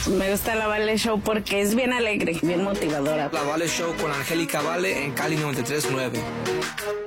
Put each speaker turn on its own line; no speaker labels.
Me gusta la Vale Show porque es bien alegre, bien motivadora.
La Vale Show con Angélica Vale en Cali 93.9.